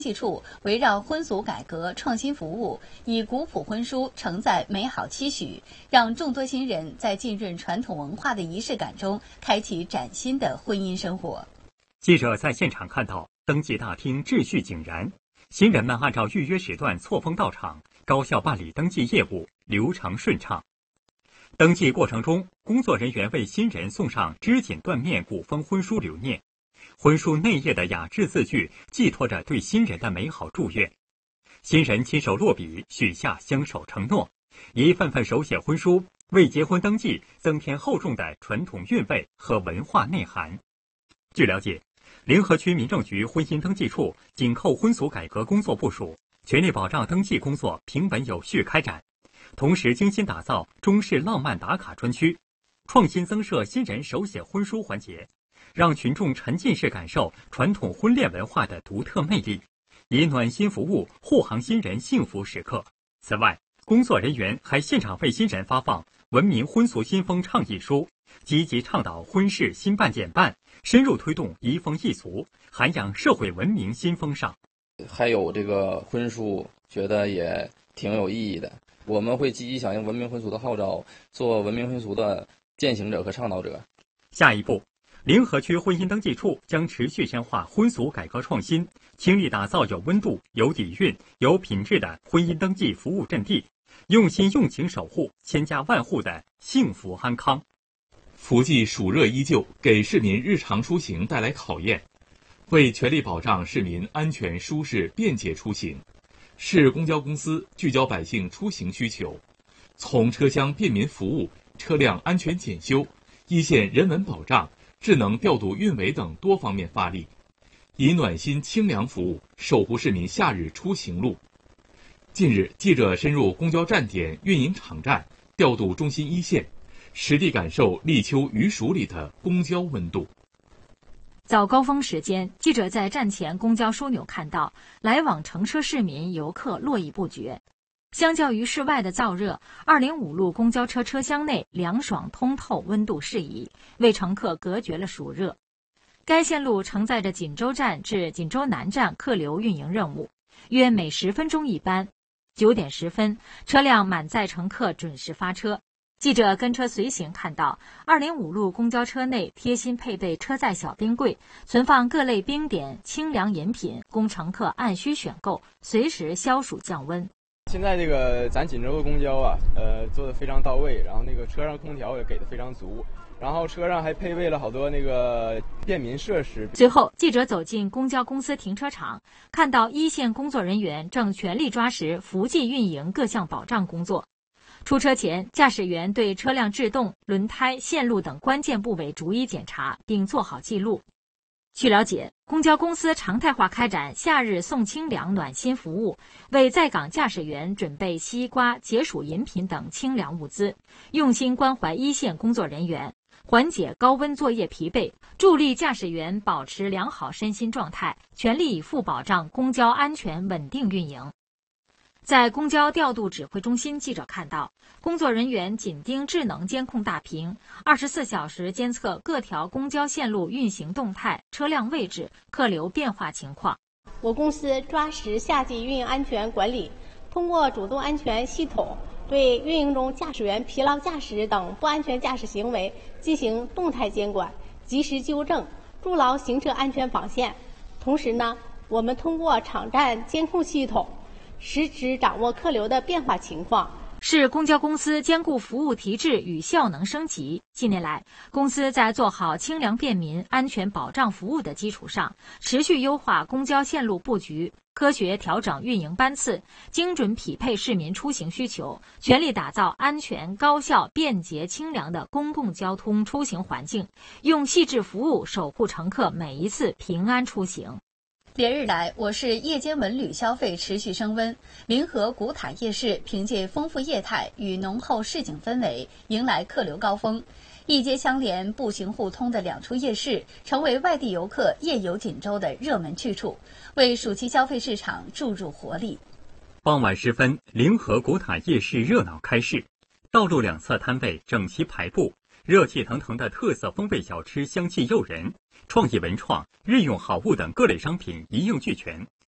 技处围绕婚俗改革创新服务，以古朴婚书承载美好期许，让众多新人在浸润传统文化的仪式感中，开启崭新的婚姻生活。 记者在现场看到，登记大厅秩序井然，新人们按照预约时段错峰到场，高效办理登记业务，流程顺畅。登记过程中，工作人员为新人送上织锦缎面古风婚书留念。婚书内页的雅致字句寄托着对新人的美好祝愿，新人亲手落笔，许下相守承诺，一份份手写婚书为结婚登记增添厚重的传统韵味和文化内涵。据了解，临河区民政局婚姻登记处紧扣婚俗改革工作部署，全力保障登记工作平稳有序开展，同时精心打造中式浪漫打卡专区，创新增设新人手写婚书环节，让群众沉浸式感受传统婚恋文化的独特魅力，以暖心服务护航新人幸福时刻。此外，工作人员还现场为新人发放文明婚俗新风倡议书，积极倡导婚事新办简办，深入推动移风易俗，涵养社会文明新风尚。 还有这个婚书，觉得也挺有意义的。我们会积极响应文明婚俗的号召，做文明婚俗的践行者和倡导者。 下一步，临河区婚姻登记处将持续深化婚俗改革创新，倾力打造有温度、有底蕴、有品质的婚姻登记服务阵地，用心用情守护千家万户的幸福安康。 福季暑热依旧，给市民日常出行带来考验。为全力保障市民安全、舒适、便捷出行，市公交公司聚焦百姓出行需求，从车厢便民服务、车辆安全检修、一线人文保障、智能调度运维等多方面发力，以暖心清凉服务守护市民夏日出行路。近日，记者深入公交站点、运营场站，调度中心一线，实地感受立秋余暑里的公交温度。 早高峰时间，记者在站前公交枢纽看到来往乘车市民游客络绎不绝。相较于室外的燥热，205路公交车车厢内凉爽通透，温度适宜，为乘客隔绝了暑热。该线路承载着锦州站至锦州南站客流运营任务，约每10分钟一班。9点10分，车辆满载乘客准时发车。记者跟车随行看到205路公交车内贴心配备车载小冰柜，存放各类冰点、清凉饮品，供乘客按需选购，随时消暑降温。 现在这个咱锦州的公交啊，做的非常到位，然后那个车上空调也给的非常足，然后车上还配备了好多那个便民设施。 随后，记者走进公交公司停车场，看到一线工作人员正全力抓实福季运营各项保障工作。出车前，驾驶员对车辆制动、轮胎、线路等关键部位逐一检查，并做好记录。据了解，公交公司常态化开展夏日送清凉暖心服务，为在岗驾驶员准备西瓜、解暑饮品等清凉物资，用心关怀一线工作人员，缓解高温作业疲惫，助力驾驶员保持良好身心状态，全力以赴保障公交安全稳定运营。在公交调度指挥中心，记者看到工作人员紧盯智能监控大屏，24小时监测各条公交线路运行动态、车辆位置、客流变化情况。 我公司抓实夏季运营安全管理，通过主动安全系统对运营中驾驶员疲劳驾驶等不安全驾驶行为进行动态监管，及时纠正，筑牢行车安全防线。同时呢，我们通过场站监控系统实时掌握客流的变化情况。 市公交公司兼顾服务提质与效能升级。近年来，公司在做好清凉便民、安全保障服务的基础上，持续优化公交线路布局，科学调整运营班次，精准匹配市民出行需求，全力打造安全、高效、便捷、清凉的公共交通出行环境，用细致服务守护乘客每一次平安出行。 连日来，我市夜间文旅消费持续升温，临河古塔夜市凭借丰富业态与浓厚市井氛围，迎来客流高峰。一街相连、步行互通的2处夜市，成为外地游客夜游锦州的热门去处，为暑期消费市场注入活力。 傍晚时分，临河古塔夜市热闹开市，道路两侧摊位整齐排布，热气腾腾的特色风味小吃香气诱人，创意文创、日用好物等各类商品一应俱全，